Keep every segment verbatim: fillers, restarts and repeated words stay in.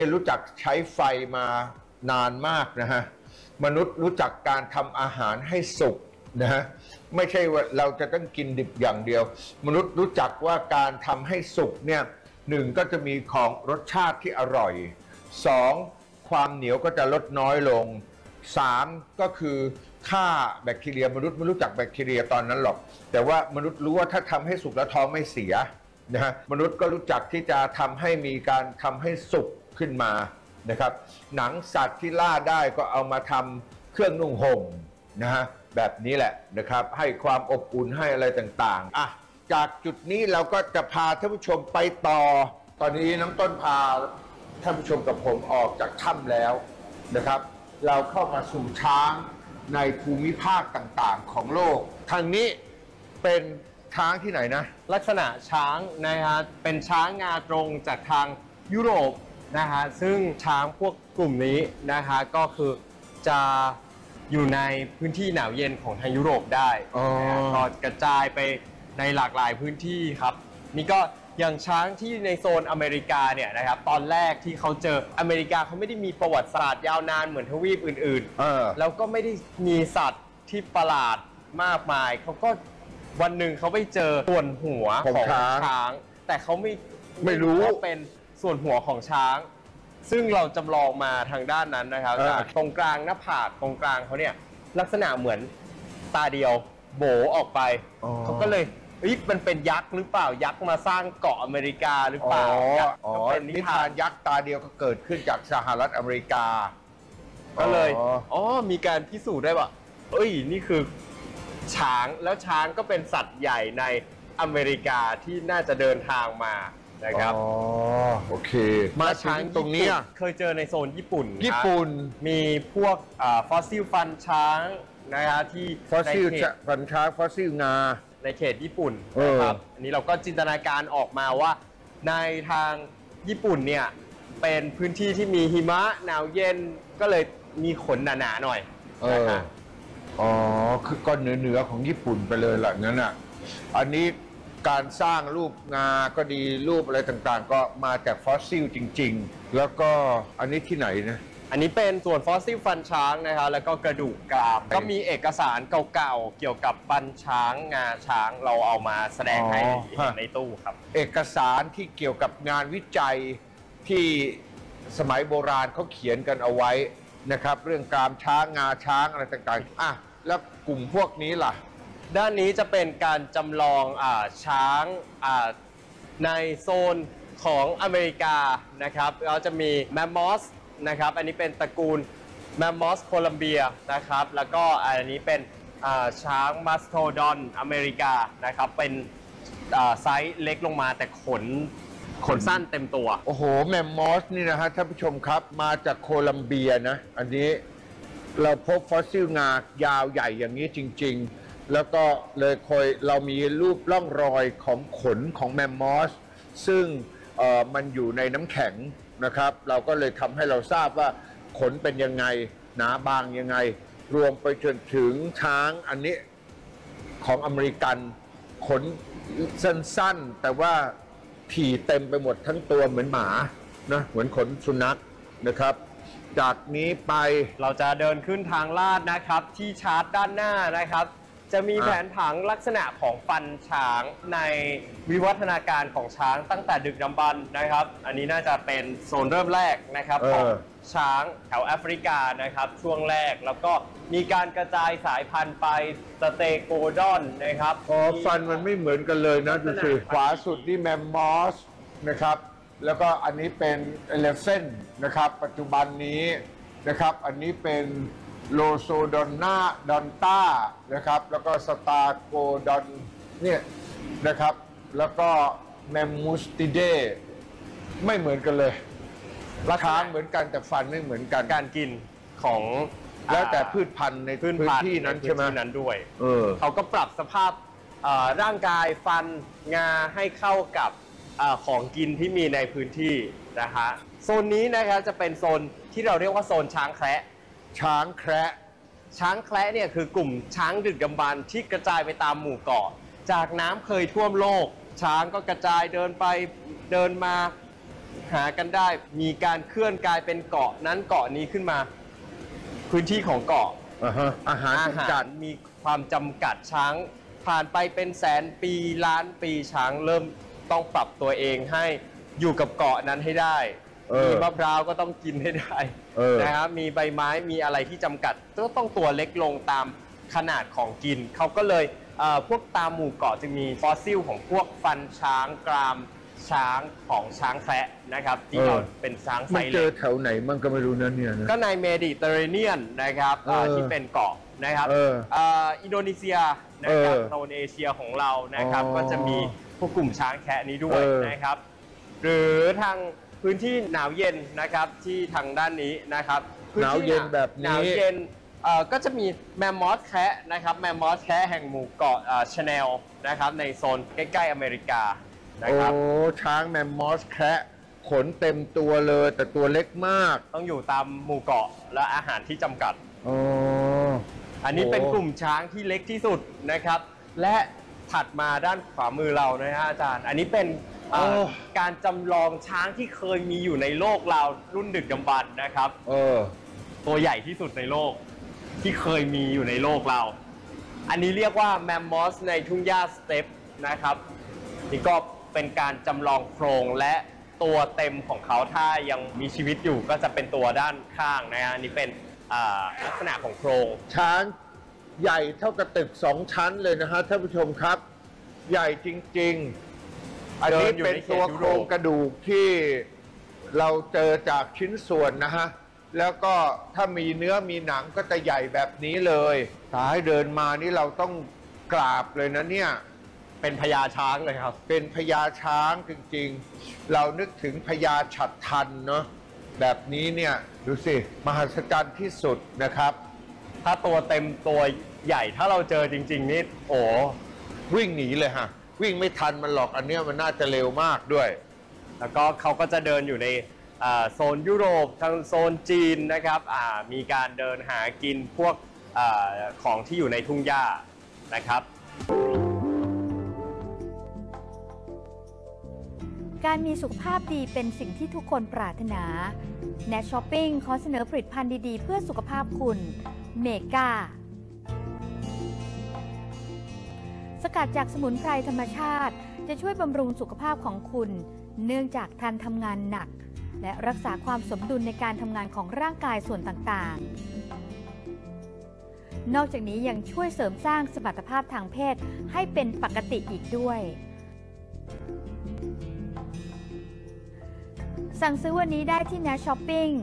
รู้จักใช้ไฟมานานมากนะฮะมนุษย์รู้จักการทำอาหารให้สุกนะฮะไม่ใช่ว่าเราจะต้องกินดิบอย่างเดียวมนุษย์รู้จักว่าการทำให้สุกเนี่ยหนึ่งก็จะมีของรสชาติที่อร่อยสองความเหนียวก็จะลดน้อยลงสามก็คือฆ่าแบคทีเรียมนุษย์ไม่รู้จักแบคทีเรียตอนนั้นหรอกแต่ว่ามนุษย์รู้ว่าถ้าทำให้สุกแล้วท้องไม่เสียนะฮะมนุษย์ก็รู้จักที่จะทำให้มีการทำให้สุกขึ้นมานะครับหนังสัตว์ที่ล่าได้ก็เอามาทำเครื่องนุ่งห่มนะฮะแบบนี้แหละนะครับให้ความอบอุ่นให้อะไรต่างๆอ่ะจากจุดนี้เราก็จะพาท่านผู้ชมไปต่อตอนนี้น้องต้นพาท่านผู้ชมกับผมออกจากถ้ำแล้วนะครับเราเข้ามาสู่ช้างในภูมิภาคต่างๆของโลกทางนี้เป็นช้างที่ไหนนะลักษณะช้างนะฮะเป็นช้างงาตรงจากทางยุโรปนะฮะซึ่งช้างพวกกลุ่มนี้นะฮะก็คือจะอยู่ในพื้นที่หนาวเย็นของทางยุโรปได้ก็กระจายไปในหลากหลายพื้นที่ครับนี่ก็อย่างช้างที่ในโซนอเมริกาเนี่ยนะครับตอนแรกที่เขาเจออเมริกาเขาไม่ได้มีประวัติศาสตร์ยาวนานเหมือนทวีปอื่นๆแล้วก็ไม่ได้มีสัตว์ที่ประหลาดมากมายเขาก็วันหนึ่งเขาไปเจอส่วนหัวของช้างแต่เขาไม่ไม่รู้ว่าเป็นส่วนหัวของช้างซึ่งเราจำลองมาทางด้านนั้นนะครับจากตรงกลางหน้าผากตรงกลางเขาเนี่ยลักษณะเหมือนตาเดียวโบออกไปเขาก็เลยมันเป็นยักษ์หรือเปล่ายักษ์มาสร้างเกาะอเมริกาหรือเปล่าอ๋อเป็นนิทานยักษ์ตาเดียวก็เกิดขึ้นจากสหรัฐอเมริกาก็เลยอ๋อมีการพิสูจน์ได้ว่าเอ้ยนี่คือช้างแล้วช้างก็เป็นสัตว์ใหญ่ในอเมริกาที่น่าจะเดินทางมานะครับอ๋อโอเคมาช้างตรงนี้เคยเจอในโซนญี่ปุ่นญี่ปุ่นมีพวกฟอสซิลฟันช้างนะฮะที่ฟอสซิลฟันช้างฟอสซิลงาในเขตญี่ปุ่นนะครับอันนี้เราก็จินตนาการออกมาว่าในทางญี่ปุ่นเนี่ยเป็นพื้นที่ที่มีหิมะหนาวเย็นก็เลยมีขนหนาๆหน่อยนะอ๋อคือก้อนเหนือๆของญี่ปุ่นไปเลยแหละงั้นอ่ะอันนี้การสร้างรูปงาก็ดีรูปอะไรต่างๆก็มาจากฟอสซิลจริงๆแล้วก็อันนี้ที่ไหนนะอันนี้เป็นส่วนฟอสซิลฟันช้างนะครับแล้วก็กระดูกกรามก็มีเอกสารเก่าๆเกี่ยวกับฟันช้างงาช้างเราเอามาแสดงให้เห็นในตู้ครับเอกสารที่เกี่ยวกับงานวิจัยที่สมัยโบราณเขาเขียนกันเอาไว้นะครับเรื่องกรามช้างงาช้างอะไรต่างๆอ่ะแล้วกลุ่มพวกนี้ล่ะด้านนี้จะเป็นการจำลองอ่าช้างอ่าในโซนของอเมริกานะครับเราจะมีแมมมอสนะครับอันนี้เป็นตระกูลแมมมอสโคลัมเบียนะครับแล้วก็อันนี้เป็นช้างมัสโทดอนอเมริกานะครับเป็นไซส์เล็กลงมาแต่ขนขนสั้นเต็มตัวโอ้โหแมมมอสนี่นะฮะท่านผู้ชมครับมาจากโคลัมเบียนะอันนี้เราพบฟอสซิลงายาวใหญ่อย่างนี้จริงๆแล้วก็เลยคอยเรามีรูปร่องรอยของขนของแมมมอสซึ่งมันอยู่ในน้ำแข็งนะครับเราก็เลยทำให้เราทราบว่าขนเป็นยังไงหนาบางยังไงรวมไปจนถึงช้างอันนี้ของอเมริกันขนสั้นๆแต่ว่าถี่เต็มไปหมดทั้งตัวเหมือนหมานะเหมือนขนสุนัขนะครับจากนี้ไปเราจะเดินขึ้นทางลาดนะครับที่ชาร์ตด้านหน้านะครับจะมีแผนผังลักษณะของฟันช้างในวิวัฒนาการของช้างตั้งแต่ดึกดำบรรพ์นะครับอันนี้น่าจะเป็นโซนเริ่มแรกนะครับของช้างแถวแอฟริกานะครับช่วงแรกแล้วก็มีการกระจายสายพันธุ์ไปสเตโกดอนนะครับอ๋อฟันมันไม่เหมือนกันเลยนะดูสิขวาสุดนี่แมมมอสนะครับแล้วก็อันนี้เป็นเอเลฟเฟนนะครับปัจจุบันนี้นะครับอันนี้เป็นโลโซดอนนาดอนต้านะครับแล้วก็สตาโกดอนเนี่ยนะครับแล้วก็แมมมูสติเดไม่เหมือนกันเลยราคาเหมือนกันแต่ฟันไม่เหมือนกันการกินของแล้วแต่พืชพันธุ์ในพื้นที่นั้นใช่ไหมนั้นด้วยเออเขาก็ปรับสภาพร่างกายฟันงาให้เข้ากับของกินที่มีในพื้นที่นะฮะโซนนี้นะครับจะเป็นโซนที่เราเรียกว่าโซนช้างแคระช้างแคระช้างแคระเนี่ยคือกลุ่มช้างดึกดำบรรพ์ที่กระจายไปตามหมู่เกาะจากน้ำเคยท่วมโลกช้างก็กระจายเดินไปเดินมาหากันได้มีการเคลื่อนกลายเป็นเกาะนั้นเกาะนี้ขึ้นมา พื้นที่ของเกาะอ่าฮะอาหารอาจำหากัรดมีความจำกัดช้างผ่านไปเป็นแสนปีล้านปีช้างเริ่มต้องปรับตัวเองให้อยู่กับเกาะนั้นให้ได้เออมีมะพร้าวก็ต้องกินให้ได้เออนะครับมีใบไม้มีอะไรที่จำกัดก็ต้องตัวเล็กลงตามขนาดของกินเขาก็เลยเอ่อพวกตามหมู่เกาะจะมีฟอสซิลของพวกฟันช้างกรามช้างของช้างแคระนะครับที่เราเป็นช้างไซมันส์เจเล็อก แถวไหนมันก็ไม่รู้นะเนี่ยนะก็ในเมดิเตอร์เรเนียนนะครับเอ่อเออที่เป็นเกาะนะครับเออเอ่ออินโดนีเซียนะครับเออโซนเอเชียของเรานะครับอ๋อก็จะมีพวกกลุ่มช้างแคะนี้ด้วยเออนะครับ หรือทางพื้นที่หนาวเย็นนะครับที่ทางด้านนี้นะครับพื้หนาวเย็นแบบหนานี้วเย็นเอ่อก็จะมีแมมมอสแคะนะครับแมมมอสแคะแห่งหมู่เกาะชาแนลนะครับในโซนใกล้ๆอเมริกานะโอ้ครับช้างแมมมอสแคระขนเต็มตัวเลยแต่ตัวเล็กมากต้องอยู่ตามหมู่เกาะและอาหารที่จำกัดอ๋ออันนี้โอ้เป็นกลุ่มช้างที่เล็กที่สุดนะครับ และถัดมาด้านขวามือเรานะฮะอาจารย์ อันนี้เป็นเอ่อการจำลองช้างที่เคยมีอยู่ในโลกเรารุ่นดึกดำบรรพ์นะครับเออตัวใหญ่ที่สุดในโลกที่เคยมีอยู่ในโลกเรา อันนี้เรียกว่าแมมมอสในทุ่งหญ้าสเต็ปนะครับนี่ก็เป็นการจำลองโครงและตัวเต็มของเขาถ้ายังมีชีวิตอยู่ก็จะเป็นตัวด้านข้างนะฮะอันนี้เป็นอ่าลักษณะของโครงช้างใหญ่เท่ากับตึกสองชั้นเลยนะฮะท่านผู้ชมครับ ใหญ่จริงๆ อันนี้เป็นตัวโครงกระดูกที่เราเจอจากชิ้นส่วนนะฮะ แล้วก็ถ้ามีเนื้อมีหนังก็จะใหญ่แบบนี้เลยถ้าให้เดินมานี่เราต้องกราบเลยนะเนี่ยเป็นพญาช้างเลยครับเป็นพญาช้างจริงๆ เรานึกถึงพญาฉัตรทันเนาะแบบนี้เนี่ยดูสิมหัศจรรย์ที่สุดนะครับถ้าตัวเต็มตัวใหญ่ถ้าเราเจอจริง ๆ นี่โอ้วิ่งหนีเลยฮะ วิ่งไม่ทันมันหรอกอันเนี้ยมันน่าจะเร็วมากด้วยแล้วก็เขาก็จะเดินอยู่ในอ่าโซนยุโรปทางโซนจีนนะครับอ่ามีการเดินหากินพวกอาของที่อยู่ในทุ่งหญ้านะครับการมีสุขภาพดีเป็นสิ่งที่ทุกคนปรารถนา Net Shopping ขอเสนอผลิตภัณฑ์ดีๆ เพื่อสุขภาพคุณ เมกา สกัดจากสมุนไพรธรรมชาติ จะช่วยบำรุงสุขภาพของคุณ เนื่องจากท่านทำงานหนัก และรักษาความสมดุลในการทำงานของร่างกายส่วนต่างๆ นอกจากนี้ยังช่วยเสริมสร้างสมรรถภาพทางเพศให้เป็นปกติอีกด้วย สั่งซื้อวันนี้ได้ที่ Net Shopping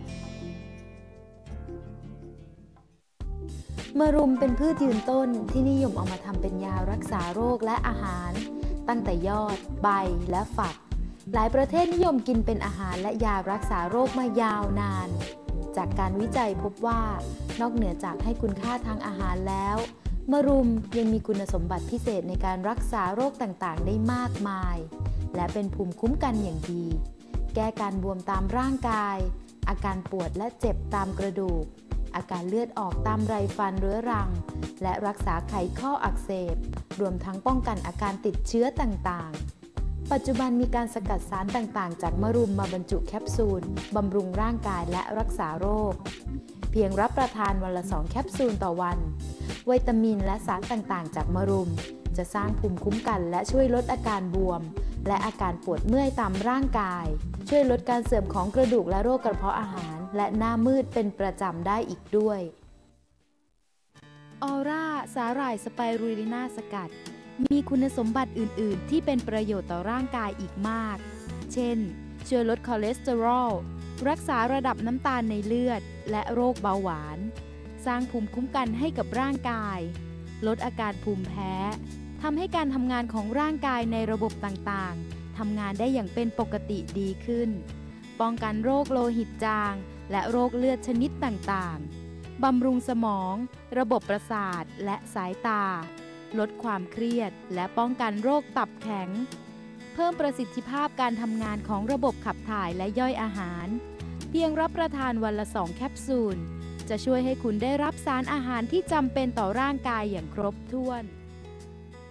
มะรุมเป็นพืชยืนต้นที่นิยมเอามาทำเป็นยารักษาโรคและอาหาร ตั้งแต่ยอด ใบ และฝัก หลายประเทศนิยมกินเป็นอาหารและยารักษาโรคมายาวนาน จากการวิจัยพบว่านอกเหนือจากให้คุณค่าทางอาหารแล้วมะรุมยังมีคุณสมบัติพิเศษในการรักษาโรคต่างๆ ได้มากมาย และเป็นภูมิคุ้มกันอย่างดี แก้การบวมตามร่างกาย อาการปวดและเจ็บตามกระดูก อาการเลือดออกตามไรฟันเรื้อรัง และรักษาไขข้ออักเสบ รวมทั้งป้องกันอาการติดเชื้อต่างๆ ปัจจุบันมีการสกัดสารต่างๆ จากมะรุมมาบรรจุแคปซูล บำรุงร่างกายและรักษาโรค เพียงรับประทานวันละสองแคปซูลต่อวัน วิตามินและสารต่างๆ จากมะรุม จะสร้างภูมิคุ้มกันและช่วยลดอาการบวม และอาการปวดเมื่อยตามร่างกาย ช่วยลดการเสื่อมของกระดูกและโรคกระเพาะอาหาร และหน้ามืดเป็นประจำได้อีกด้วยออร่าสาหร่ายสไปรูลิน่าสกัด มีคุณสมบัติอื่น ๆ ที่เป็นประโยชน์ต่อร่างกายอีกมาก เช่น ช่วยลดคอเลสเตอรอล รักษาระดับน้ำตาลในเลือด และโรคเบาหวาน สร้างภูมิคุ้มกันให้กับร่างกาย ลดอาการภูมิแพ้ทำให้การทำงานของร่างกายในระบบต่างๆทำงานได้อย่างเป็นปกติดีขึ้น ป้องกันโรคโลหิตจาง และโรคเลือดชนิดต่างๆ บำรุงสมอง ระบบประสาท และสายตา ลดความเครียด และป้องกันโรคตับแข็ง เพิ่มประสิทธิภาพการทำงานของระบบขับถ่ายและย่อยอาหาร เพียงรับประทานวันละสองแคปซูล จะช่วยให้คุณได้รับสารอาหารที่จำเป็นต่อร่างกายอย่างครบถ้วน